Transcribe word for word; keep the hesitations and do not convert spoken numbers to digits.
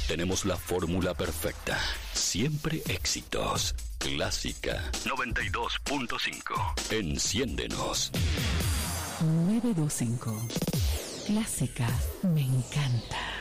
Tenemos la fórmula perfecta. Siempre éxitos. Clásica noventa y dos punto cinco. Enciéndenos. nueve dos cinco. Clásica me encanta.